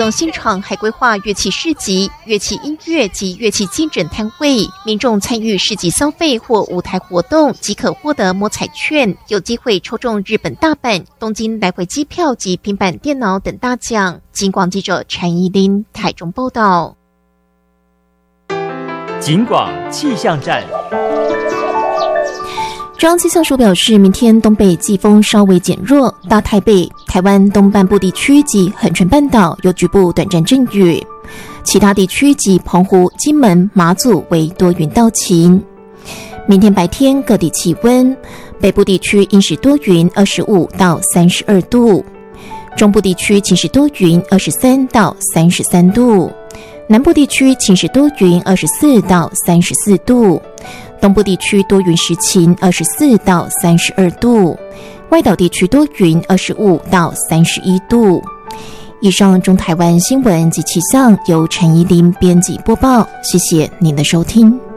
动现场还规划乐器市集、乐器音乐及乐器见证摊位，民众参与市集消费或舞台活动即可获得摸彩券，有机会抽中日本大阪、东京来回机票及平板电脑等大奖。警广记者陈怡琳台中报道。 警广气象站。 中央气象署表示，明天东北季风稍微减弱，大台北、台湾东半部地区及恒春半岛有局部短暂阵雨，其他地区及澎湖、金门、马祖为多云到晴。明天白天各地气温，北部地区阴时多云25到32度，中部地区晴时多云23到33度，南部地区晴时多云24到34度，东部地区多云时晴24到32度，外岛地区多云25到31度。以上中台湾新闻及气象由陈怡琳编辑播报，谢谢您的收听。